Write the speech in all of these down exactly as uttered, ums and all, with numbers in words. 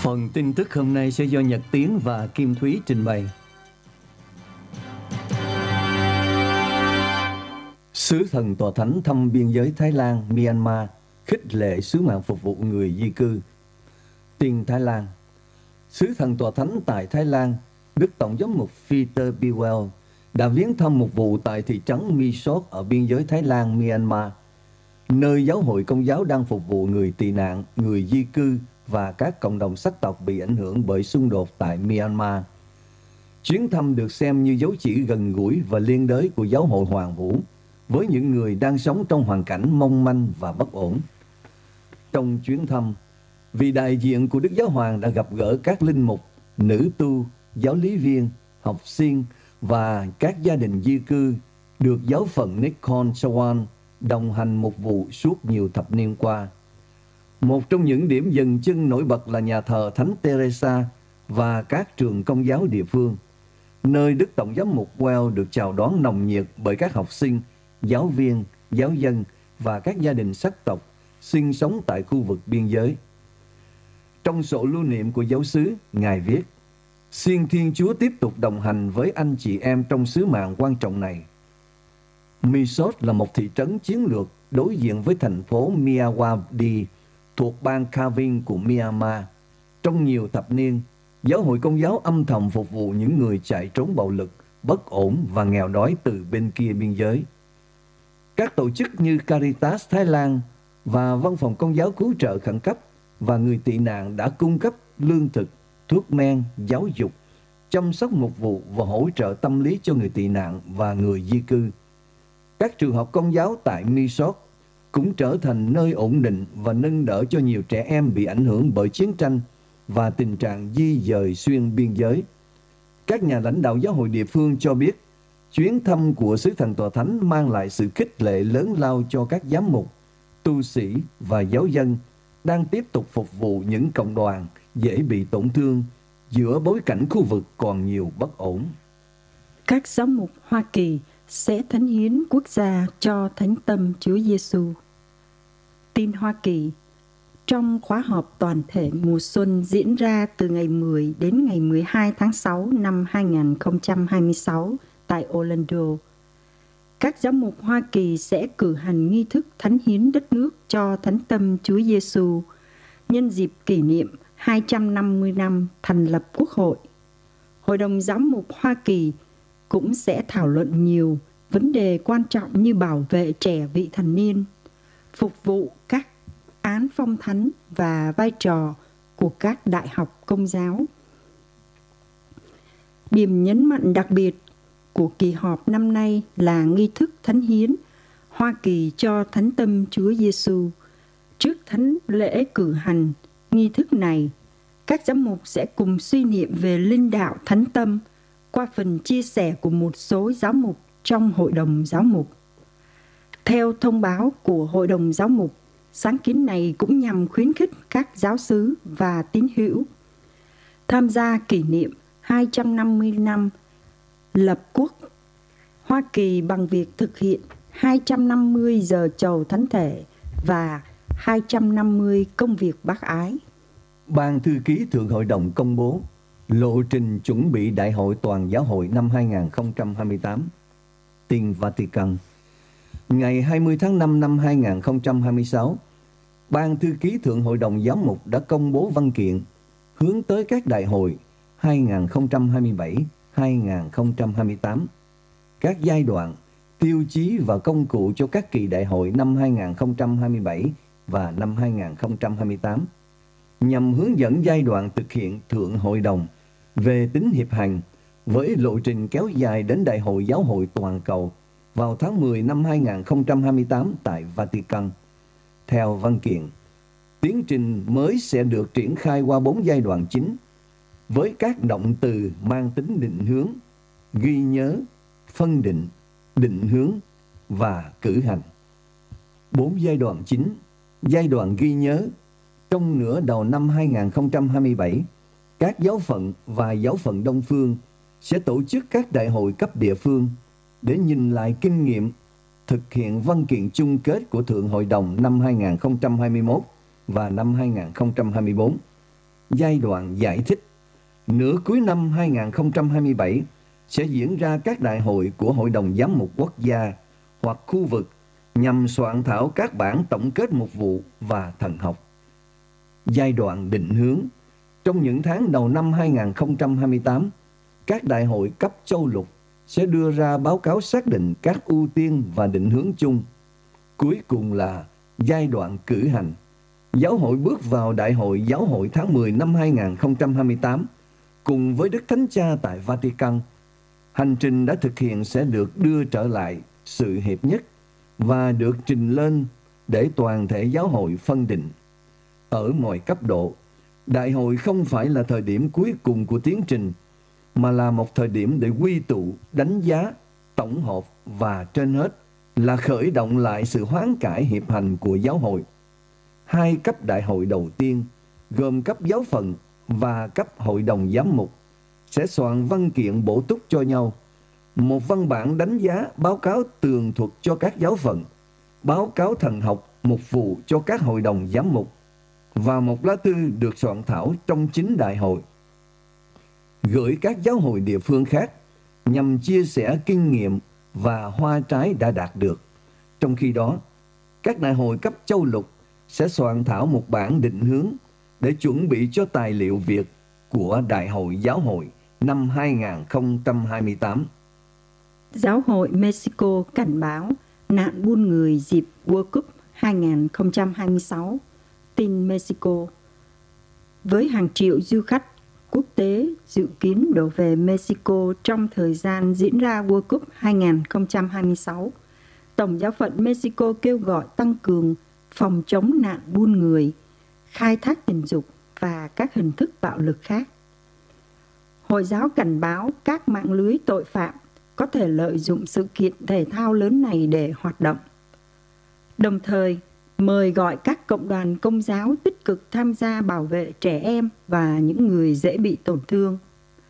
Phần tin tức hôm nay sẽ do Nhật Tiến và Kim Thúy trình bày. Sứ thần tòa thánh thăm biên giới Thái Lan, Myanmar, khích lệ sứ mạng phục vụ người di cư. Tin Thái Lan. Sứ thần tòa thánh tại Thái Lan, Đức Tổng giám mục Peter Bewell đã viếng thăm một vụ tại thị trấn Mi Sot ở biên giới Thái Lan, Myanmar, nơi giáo hội Công giáo đang phục vụ người tị nạn, người di cư và các cộng đồng sắc tộc bị ảnh hưởng bởi xung đột tại Myanmar. Chuyến thăm được xem như dấu chỉ gần gũi và liên đới của giáo hội Hoàn Vũ với những người đang sống trong hoàn cảnh mong manh và bất ổn. Trong chuyến thăm, vị đại diện của Đức Giáo Hoàng đã gặp gỡ các linh mục, nữ tu, giáo lý viên, học sinh và các gia đình di cư được giáo phận Nakhon Sawan đồng hành mục vụ suốt nhiều thập niên qua. Một trong những điểm dừng chân nổi bật là nhà thờ Thánh Teresa và các trường công giáo địa phương, nơi Đức Tổng giám mục Well được chào đón nồng nhiệt bởi các học sinh, giáo viên, giáo dân và các gia đình sắc tộc sinh sống tại khu vực biên giới. Trong sổ lưu niệm của giáo xứ, Ngài viết: "Xin Thiên Chúa tiếp tục đồng hành với anh chị em trong sứ mạng quan trọng này." Mi Sot là một thị trấn chiến lược đối diện với thành phố Myawaddy thuộc bang Kavin của Myanmar. Trong nhiều thập niên, giáo hội Công giáo âm thầm phục vụ những người chạy trốn bạo lực, bất ổn và nghèo đói từ bên kia biên giới. Các tổ chức như Caritas Thái Lan và Văn phòng Công giáo cứu trợ khẩn cấp và người tị nạn đã cung cấp lương thực, thuốc men, giáo dục, chăm sóc mục vụ và hỗ trợ tâm lý cho người tị nạn và người di cư. Các trường học Công giáo tại Mi Sot cũng trở thành nơi ổn định và nâng đỡ cho nhiều trẻ em bị ảnh hưởng bởi chiến tranh và tình trạng di dời xuyên biên giới. Các nhà lãnh đạo giáo hội địa phương cho biết, chuyến thăm của sứ thần tòa thánh mang lại sự khích lệ lớn lao cho các giám mục, tu sĩ và giáo dân đang tiếp tục phục vụ những cộng đoàn dễ bị tổn thương giữa bối cảnh khu vực còn nhiều bất ổn. Các giám mục Hoa Kỳ sẽ thánh hiến quốc gia cho Thánh Tâm Chúa Giêsu. Tin Hoa Kỳ. Trong khóa họp toàn thể mùa xuân diễn ra từ ngày mười đến ngày mười hai tháng sáu năm hai nghìn không trăm hai mươi sáu tại Orlando, các giám mục Hoa Kỳ sẽ cử hành nghi thức thánh hiến đất nước cho Thánh Tâm Chúa Giêsu nhân dịp kỷ niệm hai trăm năm mươi năm thành lập Quốc hội. Hội đồng giám mục Hoa Kỳ cũng sẽ thảo luận nhiều vấn đề quan trọng như bảo vệ trẻ vị thành niên, phục vụ các án phong thánh và vai trò của các đại học Công giáo. Điểm nhấn mạnh đặc biệt của kỳ họp năm nay là nghi thức thánh hiến Hoa Kỳ cho Thánh Tâm Chúa Giêsu. Trước thánh lễ cử hành nghi thức này, các giám mục sẽ cùng suy niệm về linh đạo Thánh Tâm qua phần chia sẻ của một số giáo mục trong Hội đồng Giáo mục. Theo thông báo của Hội đồng Giáo mục, sáng kiến này cũng nhằm khuyến khích các giáo xứ và tín hữu tham gia kỷ niệm hai trăm năm mươi năm lập quốc Hoa Kỳ bằng việc thực hiện hai trăm năm mươi giờ chầu thánh thể và hai trăm năm mươi công việc bác ái. Ban thư ký Thượng Hội đồng công bố lộ trình chuẩn bị Đại hội Toàn giáo hội năm hai nghìn không trăm hai mươi tám. Tin Vatican. Ngày hai mươi tháng năm năm hai nghìn không trăm hai mươi sáu, Ban thư ký Thượng Hội đồng Giám mục đã công bố văn kiện hướng tới các đại hội hai nghìn không trăm hai mươi bảy đến hai nghìn không trăm hai mươi tám, các giai đoạn, tiêu chí và công cụ cho các kỳ đại hội năm hai nghìn không trăm hai mươi bảy và năm hai nghìn không trăm hai mươi tám, nhằm hướng dẫn giai đoạn thực hiện Thượng Hội đồng về tính hiệp hành với lộ trình kéo dài đến Đại hội Giáo hội Toàn cầu vào tháng mười năm hai nghìn không trăm hai mươi tám tại Vatican. Theo văn kiện, tiến trình mới sẽ được triển khai qua bốn giai đoạn chính, với các động từ mang tính định hướng, ghi nhớ, phân định, định hướng và cử hành. Bốn giai đoạn chính. Giai đoạn ghi nhớ. Trong nửa đầu năm hai nghìn không trăm hai mươi bảy, các giáo phận và giáo phận Đông Phương sẽ tổ chức các đại hội cấp địa phương để nhìn lại kinh nghiệm thực hiện văn kiện chung kết của Thượng Hội đồng năm hai nghìn không trăm hai mươi mốt và năm hai nghìn không trăm hai mươi bốn. giai đoạn giải thích. Nửa cuối năm hai không hai bảy sẽ diễn ra các đại hội của Hội đồng Giám mục Quốc gia hoặc khu vực nhằm soạn thảo các bản tổng kết mục vụ và thần học. Giai đoạn định hướng. Trong những tháng đầu năm hai không hai tám, các đại hội cấp châu lục sẽ đưa ra báo cáo xác định các ưu tiên và định hướng chung. Cuối cùng là giai đoạn cử hành. Giáo hội bước vào Đại hội Giáo hội tháng mười năm hai không hai tám cùng với Đức Thánh Cha tại Vatican. Hành trình đã thực hiện sẽ được đưa trở lại sự hiệp nhất và được trình lên để toàn thể giáo hội phân định. Ở mọi cấp độ, đại hội không phải là thời điểm cuối cùng của tiến trình, mà là một thời điểm để quy tụ, đánh giá, tổng hợp và trên hết là khởi động lại sự hoán cải hiệp hành của giáo hội. Hai cấp đại hội đầu tiên, gồm cấp giáo phận và cấp hội đồng giám mục, sẽ soạn văn kiện bổ túc cho nhau, một văn bản đánh giá báo cáo tường thuật cho các giáo phận, báo cáo thần học mục vụ cho các hội đồng giám mục, và một lá thư được soạn thảo trong chính đại hội, gửi các giáo hội địa phương khác nhằm chia sẻ kinh nghiệm và hoa trái đã đạt được. Trong khi đó, các đại hội cấp châu lục sẽ soạn thảo một bản định hướng để chuẩn bị cho tài liệu việc của Đại hội Giáo hội năm hai không hai tám. Giáo hội Mexico cảnh báo nạn buôn người dịp World Cup hai không hai sáu. Tin Mexico. Với hàng triệu du khách quốc tế dự kiến đổ về Mexico trong thời gian diễn ra World Cup hai không hai sáu, Tổng giáo phận Mexico kêu gọi tăng cường phòng chống nạn buôn người, khai thác tình dục và các hình thức bạo lực khác. Hội giáo cảnh báo các mạng lưới tội phạm có thể lợi dụng sự kiện thể thao lớn này để hoạt động. Đồng thời, mời gọi các cộng đoàn Công giáo tích cực tham gia bảo vệ trẻ em và những người dễ bị tổn thương.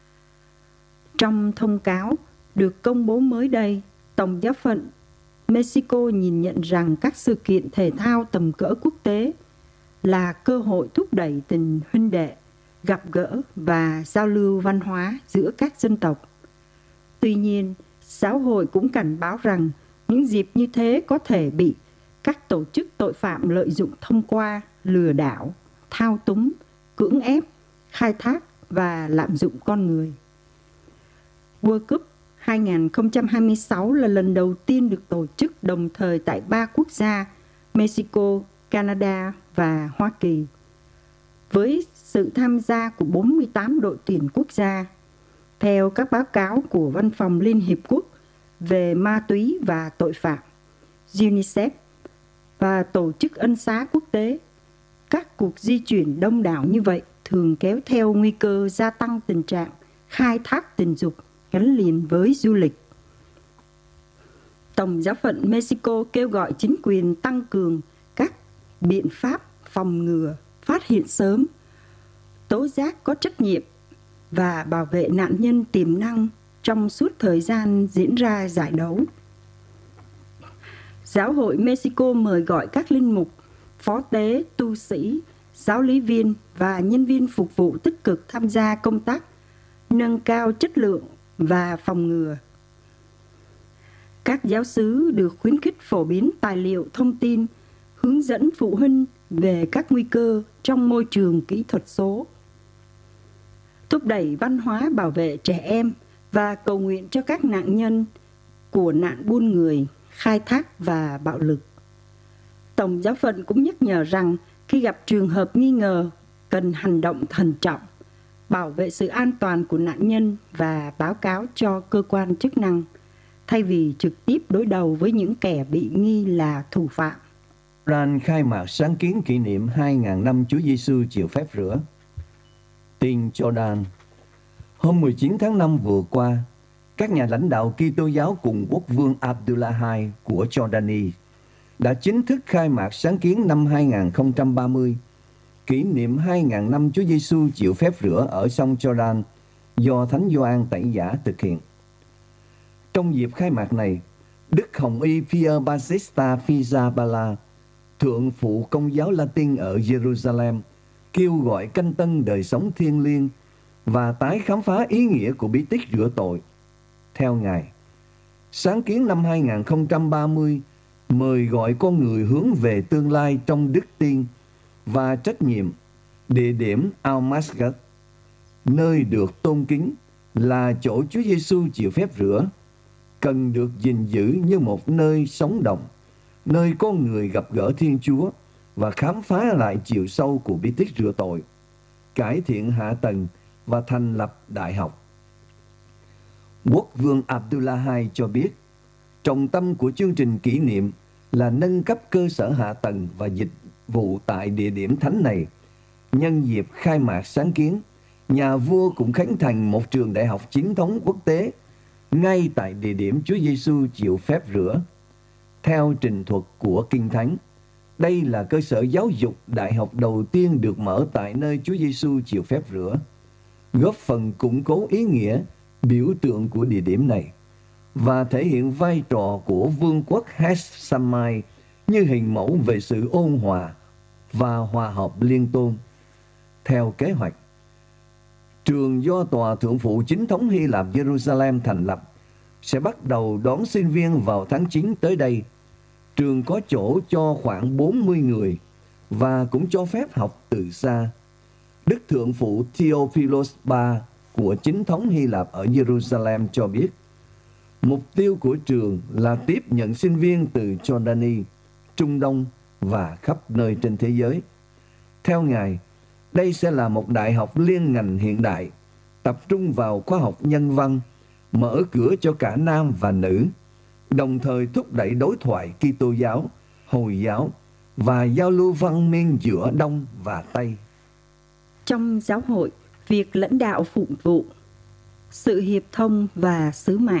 Trong thông cáo được công bố mới đây, Tổng giáo phận Mexico nhìn nhận rằng các sự kiện thể thao tầm cỡ quốc tế là cơ hội thúc đẩy tình huynh đệ, gặp gỡ và giao lưu văn hóa giữa các dân tộc. Tuy nhiên, giáo hội cũng cảnh báo rằng những dịp như thế có thể bị các tổ chức tội phạm lợi dụng thông qua lừa đảo, thao túng, cưỡng ép, khai thác và lạm dụng con người. World Cup hai không hai sáu là lần đầu tiên được tổ chức đồng thời tại ba quốc gia Mexico, Canada và Hoa Kỳ, với sự tham gia của bốn mươi tám đội tuyển quốc gia. Theo các báo cáo của Văn phòng Liên Hiệp Quốc về ma túy và tội phạm, UNICEF và Tổ chức Ân xá Quốc tế, các cuộc di chuyển đông đảo như vậy thường kéo theo nguy cơ gia tăng tình trạng khai thác tình dục gắn liền với du lịch. Tổng giáo phận Mexico kêu gọi chính quyền tăng cường các biện pháp phòng ngừa, phát hiện sớm, tố giác có trách nhiệm và bảo vệ nạn nhân tiềm năng trong suốt thời gian diễn ra giải đấu. Giáo hội Mexico mời gọi các linh mục, phó tế, tu sĩ, giáo lý viên và nhân viên phục vụ tích cực tham gia công tác nâng cao chất lượng và phòng ngừa. Các giáo xứ được khuyến khích phổ biến tài liệu thông tin, hướng dẫn phụ huynh về các nguy cơ trong môi trường kỹ thuật số, thúc đẩy văn hóa bảo vệ trẻ em và cầu nguyện cho các nạn nhân của nạn buôn người, khai thác và bạo lực. Tổng giáo phận cũng nhắc nhở rằng khi gặp trường hợp nghi ngờ, cần hành động thận trọng, bảo vệ sự an toàn của nạn nhân và báo cáo cho cơ quan chức năng, thay vì trực tiếp đối đầu với những kẻ bị nghi là thủ phạm. Ran khai mạc sáng kiến kỷ niệm hai nghìn năm Chúa Giêsu chịu phép rửa. Tin Jordan. Hôm mười chín tháng năm vừa qua, các nhà lãnh đạo Kitô giáo cùng quốc vương Abdullah đệ nhị của Jordani đã chính thức khai mạc sáng kiến năm hai nghìn không trăm ba mươi, kỷ niệm hai nghìn năm Chúa Giêsu chịu phép rửa ở sông Jordan do Thánh Gioan Tẩy Giả thực hiện. Trong dịp khai mạc này, Đức Hồng Y Pier Battista Pizzaballa, thượng phụ Công giáo Latin ở Jerusalem, kêu gọi canh tân đời sống thiêng liêng và tái khám phá ý nghĩa của bí tích rửa tội. Theo Ngài, sáng kiến năm hai nghìn không trăm ba mươi mời gọi con người hướng về tương lai trong đức tin và trách nhiệm. Địa điểm Al-Maskat, nơi được tôn kính, là chỗ Chúa Giêsu chịu phép rửa, cần được gìn giữ như một nơi sống động, nơi con người gặp gỡ Thiên Chúa và khám phá lại chiều sâu của bí tích rửa tội, cải thiện hạ tầng và thành lập đại học. Quốc vương Abdullah đệ nhị cho biết, trọng tâm của chương trình kỷ niệm là nâng cấp cơ sở hạ tầng và dịch vụ tại địa điểm thánh này. Nhân dịp khai mạc sáng kiến, nhà vua cũng khánh thành một trường đại học chính thống quốc tế ngay tại địa điểm Chúa Giêsu chịu phép rửa. Theo trình thuật của Kinh Thánh, đây là cơ sở giáo dục đại học đầu tiên được mở tại nơi Chúa Giêsu chịu phép rửa, góp phần củng cố ý nghĩa biểu tượng của địa điểm này và thể hiện vai trò của vương quốc Hashemite như hình mẫu về sự ôn hòa và hòa hợp liên tôn. Theo kế hoạch, trường do Tòa Thượng phụ Chính thống Hy Lạp Jerusalem thành lập sẽ bắt đầu đón sinh viên vào tháng chín tới đây. Trường có chỗ cho khoảng bốn mươi người và cũng cho phép học từ xa. Đức Thượng phụ Theophilos đệ nhị của Chính thống Hy Lạp ở Jerusalem cho biết, mục tiêu của trường là tiếp nhận sinh viên từ Jordani, Trung Đông và khắp nơi trên thế giới. Theo Ngài, đây sẽ là một đại học liên ngành hiện đại, tập trung vào khoa học nhân văn, mở cửa cho cả nam và nữ, đồng thời thúc đẩy đối thoại Kitô giáo, Hồi giáo và giao lưu văn minh giữa Đông và Tây. Trong giáo hội, việc lãnh đạo phụng vụ, sự hiệp thông và sứ mạng.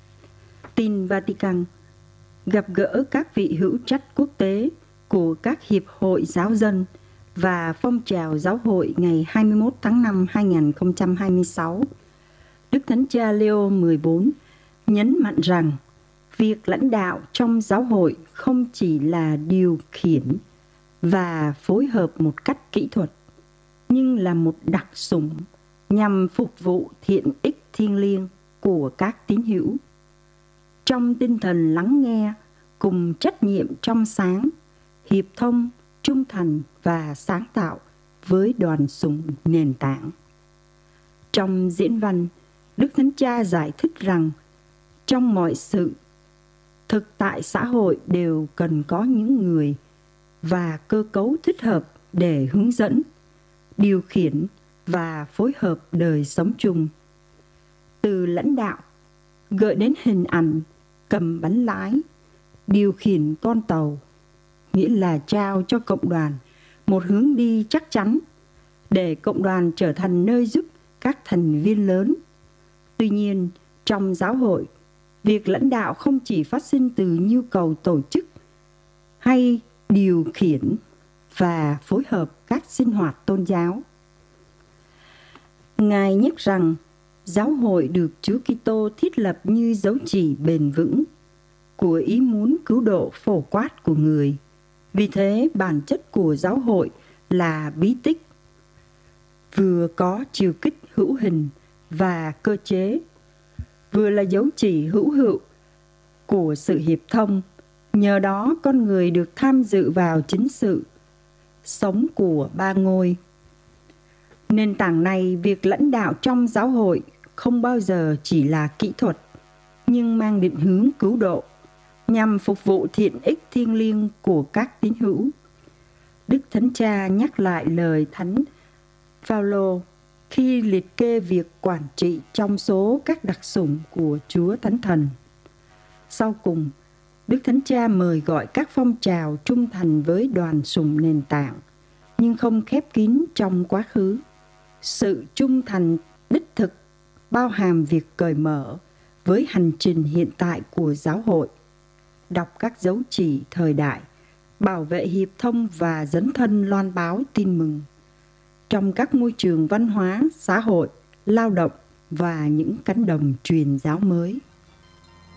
Tin Vatican gặp gỡ các vị hữu trách quốc tế của các hiệp hội giáo dân và phong trào giáo hội ngày hai mươi mốt tháng năm hai nghìn không trăm hai mươi sáu. Đức Thánh Cha Leo mười bốn nhấn mạnh rằng việc lãnh đạo trong giáo hội không chỉ là điều khiển và phối hợp một cách kỹ thuật, nhưng là một đặc sủng nhằm phục vụ thiện ích thiêng liêng của các tín hữu. Trong tinh thần lắng nghe cùng trách nhiệm trong sáng, hiệp thông, trung thành và sáng tạo với đoàn sủng nền tảng. Trong diễn văn, Đức Thánh Cha giải thích rằng trong mọi sự, thực tại xã hội đều cần có những người và cơ cấu thích hợp để hướng dẫn, điều khiển và phối hợp đời sống chung. Từ lãnh đạo, gợi đến hình ảnh cầm bánh lái, điều khiển con tàu, nghĩa là trao cho cộng đoàn một hướng đi chắc chắn để cộng đoàn trở thành nơi giúp các thành viên lớn. Tuy nhiên, trong giáo hội, việc lãnh đạo không chỉ phát sinh từ nhu cầu tổ chức hay điều khiển và phối hợp các sinh hoạt tôn giáo. Ngài nhắc rằng giáo hội được Chúa Kitô thiết lập như dấu chỉ bền vững của ý muốn cứu độ phổ quát của người. Vì thế, bản chất của giáo hội là bí tích, vừa có chiều kích hữu hình và cơ chế, vừa là dấu chỉ hữu hiệu của sự hiệp thông. Nhờ đó, con người được tham dự vào chính sự sống của ba ngôi. Nền tảng này, việc lãnh đạo trong giáo hội không bao giờ chỉ là kỹ thuật, nhưng mang định hướng cứu độ, nhằm phục vụ thiện ích thiêng liêng của các tín hữu. Đức Thánh Cha nhắc lại lời Thánh Phaolô khi liệt kê việc quản trị trong số các đặc sủng của Chúa Thánh Thần. Sau cùng, Đức Thánh Cha mời gọi các phong trào trung thành với đoàn sủng nền tảng, nhưng không khép kín trong quá khứ. Sự trung thành đích thực bao hàm việc cởi mở với hành trình hiện tại của giáo hội, đọc các dấu chỉ thời đại, bảo vệ hiệp thông và dấn thân loan báo tin mừng trong các môi trường văn hóa, xã hội, lao động và những cánh đồng truyền giáo mới.